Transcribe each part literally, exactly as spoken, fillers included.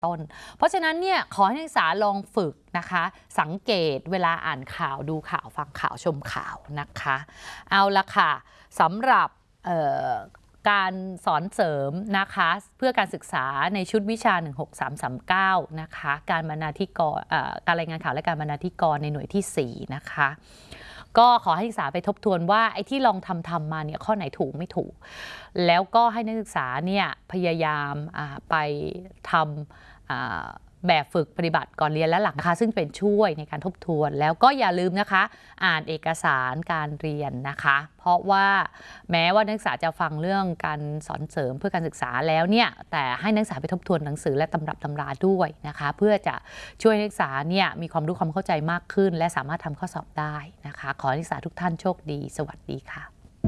ต้นเพราะฉะนั้นเนี่ยขอให้นักศึกษาลองฝึกนะคะสังเกตเวลาอ่านข่าวดูข่าวฟังข่าวชมข่าวนะคะเอาละค่ะสำหรับการสอนเสริมนะคะเพื่อการศึกษาในชุดวิชาหนึ่งหกสามสามเก้านะคะการบรรณาธิกรการรายงานข่าวและการบรรณาธิกรในหน่วยที่สี่นะคะก็ขอให้นักศึกษาไปทบทวนว่าไอ้ที่ลองทำทำมาเนี่ยข้อไหนถูกไม่ถูกแล้วก็ให้นักศึกษาเนี่ยพยายามไปทำแบบฝึกปฏิบัติก่อนเรียนและหลังนะคะซึ่งเป็นช่วยในการทบทวนแล้วก็อย่าลืมนะคะอ่านเอกสารการเรียนนะคะเพราะว่าแม้ว่านักศึกษาจะฟังเรื่องการสอนเสริมเพื่อการศึกษาแล้วเนี่ยแต่ให้นักศึกษาไปทบทวนหนังสือและตำรับตำราด้วยนะคะเพื่อจะช่วยนักศึกษาเนี่ยมีความรู้ความเข้าใจมากขึ้นและสามารถทำข้อสอบได้นะคะขอให้นักศึกษาทุกท่านโชคดีสวัสดีค่ะ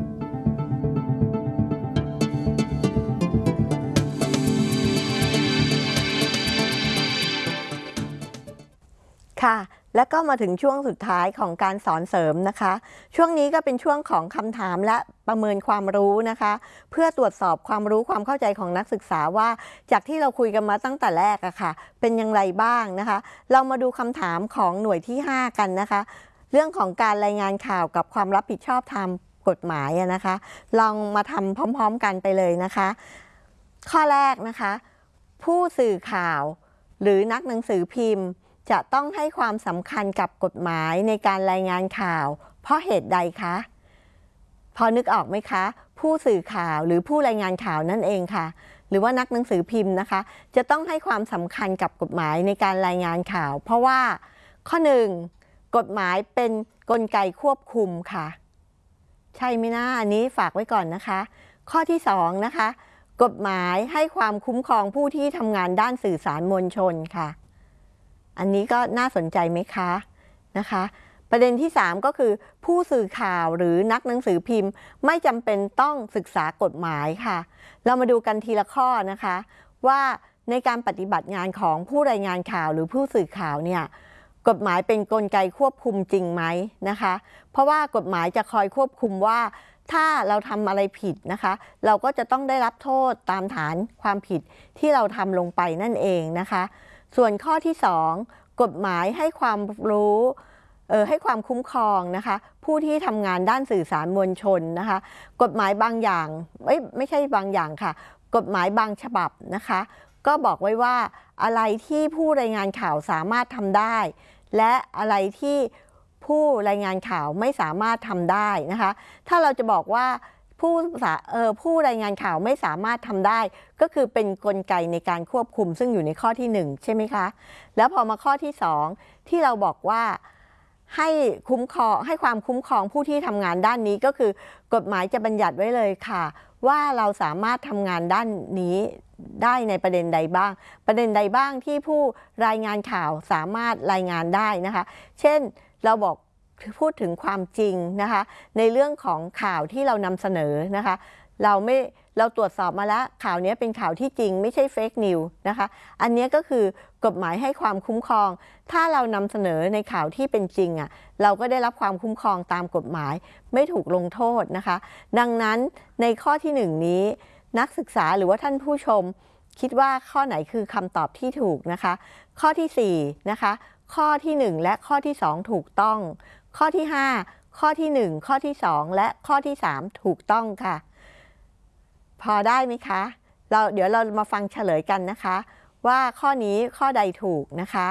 ค่ะและก็มาถึงช่วงสุดท้ายของการสอนเสริมนะคะช่วงนี้ก็เป็นช่วงของคำถามและประเมินความรู้นะคะเพื่อตรวจสอบความรู้ความเข้าใจของนักศึกษาว่าจากที่เราคุยกันมาตั้งแต่แรกอะค่ะเป็นอย่างไรบ้างนะคะเรามาดูคำถามของหน่วยที่ห้ากันนะคะเรื่องของการรายงานข่าวกับความรับผิดชอบทางกฎหมายนะคะลองมาทำพร้อมๆกันไปเลยนะคะข้อแรกนะคะผู้สื่อข่าวหรือนักหนังสือพิมพ์จะต้องให้ความสำคัญกับกฎหมายในการรายงานข่าวเพราะเหตุใดคะพอนึกออกไหมคะผู้สื่อข่าวหรือผู้รายงานข่าวนั่นเองค่ะหรือว่านักหนังสือพิมพ์นะคะจะต้องให้ความสำคัญกับกฎหมายในการรายงานข่าวเพราะว่าข้อหนึ่งกฎหมายเป็นกลไกควบคุมค่ะใช่ไหมนะอันนี้ฝากไว้ก่อนนะคะข้อที่สองนะคะกฎหมายให้ความคุ้มครองผู้ที่ทำงานด้านสื่อสารมวลชนค่ะอันนี้ก็น่าสนใจไหมคะนะคะประเด็นที่สามก็คือผู้สื่อข่าวหรือนักหนังสือพิมพ์ไม่จำเป็นต้องศึกษากฎหมายค่ะเรามาดูกันทีละข้อนะคะว่าในการปฏิบัติงานของผู้รายงานข่าวหรือผู้สื่อข่าวเนี่ยกฎหมายเป็นกลไกควบคุมจริงไหมนะคะเพราะว่ากฎหมายจะคอยควบคุมว่าถ้าเราทำอะไรผิดนะคะเราก็จะต้องได้รับโทษตามฐานความผิดที่เราทำลงไปนั่นเองนะคะส่วนข้อที่สองกฎหมายให้ความรู้เออให้ความคุ้มครองนะคะผู้ที่ทำงานด้านสื่อสารมวลชนนะคะกฎหมายบางอย่างไม่ไม่ใช่บางอย่างค่ะกฎหมายบางฉบับนะคะก็บอกไว้ว่าอะไรที่ผู้รายงานข่าวสามารถทำได้และอะไรที่ผู้รายงานข่าวไม่สามารถทำได้นะคะถ้าเราจะบอกว่าผู้เอ่อผู้รายงานข่าวไม่สามารถทำได้ก็คือเป็นกลไกในการควบคุมซึ่งอยู่ในข้อที่หนึ่งใช่ไหมคะแล้วพอมาข้อที่สองที่เราบอกว่าให้คุ้มครองให้ความคุ้มครองผู้ที่ทำงานด้านนี้ก็คือกฎหมายจะบัญญัติไว้เลยค่ะว่าเราสามารถทำงานด้านนี้ได้ในประเด็นใดบ้างประเด็นใดบ้างที่ผู้รายงานข่าวสามารถรายงานได้นะคะเช่นเราบอกพูดถึงความจริงนะคะในเรื่องของข่าวที่เรานำเสนอนะคะเราไม่เราตรวจสอบมาแล้วข่าวนี้เป็นข่าวที่จริงไม่ใช่เฟกนิวส์นะคะอันนี้ก็คือกฎหมายให้ความคุ้มครองถ้าเรานำเสนอในข่าวที่เป็นจริงอ่ะเราก็ได้รับความคุ้มครองตามกฎหมายไม่ถูกลงโทษนะคะดังนั้นในข้อที่หนึ่งนี้นักศึกษาหรือว่าท่านผู้ชมคิดว่าข้อไหนคือคำตอบที่ถูกนะคะข้อที่สี่นะคะข้อที่หนึ่งและข้อที่สองถูกต้องข้อที่ห้าข้อที่หนึ่งข้อที่สองและข้อที่สามถูกต้องค่ะพอได้ไหมคะเราเดี๋ยวเรามาฟังเฉลยกันนะคะว่าข้อนี้ข้อใดถูกนะคะ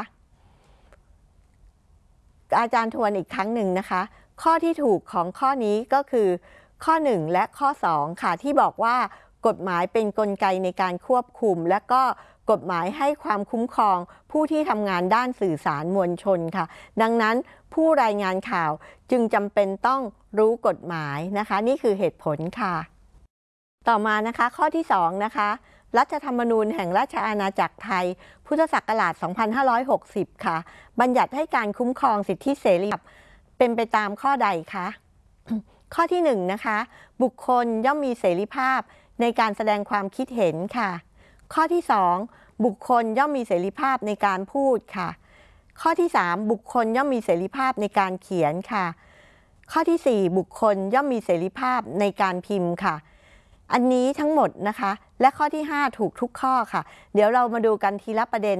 อาจารย์ทวนอีกครั้งหนึ่งนะคะข้อที่ถูกของข้อนี้ก็คือข้อหนึ่งและข้อสองค่ะที่บอกว่ากฎหมายเป็นกลไกในการควบคุมและก็กฎหมายให้ความคุ้มครองผู้ที่ทำงานด้านสื่อสารมวลชนค่ะดังนั้นผู้รายงานข่าวจึงจำเป็นต้องรู้กฎหมายนะคะนี่คือเหตุผลค่ะต่อมานะคะข้อที่สองนะคะรัฐธรรมนูญแห่งราชอาณาจักรไทยพุทธศักราชสองพันห้าร้อยหกสิบค่ะบัญญัติให้การคุ้มครองสิทธิเสรีภาพเป็นไปตามข้อใดคะข้อที่หนึ่งนะคะบุคคลย่อมมีเสรีภาพในการแสดงความคิดเห็นค่ะข้อที่สองบุคคลย่อมมีเสรีภาพในการพูดค่ะข้อที่สามบุคคลย่อมมีเสรีภาพในการเขียนค่ะข้อที่สี่บุคคลย่อมมีเสรีภาพในการพิมพ์ค่ะอันนี้ทั้งหมดนะคะและข้อที่ห้าถูกทุกข้อค่ะเดี๋ยวเรามาดูกันทีละประเด็น